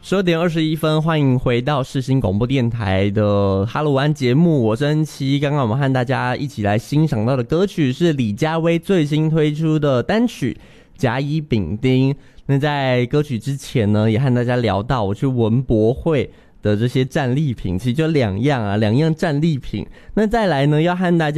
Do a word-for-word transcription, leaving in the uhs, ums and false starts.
十二点二十一分，欢迎回到世新广播电台的哈喽晚安节目，我是恩琪。刚刚我们和大家一起来欣赏到的歌曲是李佳薇最新推出的单曲《甲乙丙丁》。那在歌曲之前呢，也和大家聊到我去文博会的这些战利品，其实就两样啊，两样战利品。那再来呢，要和大家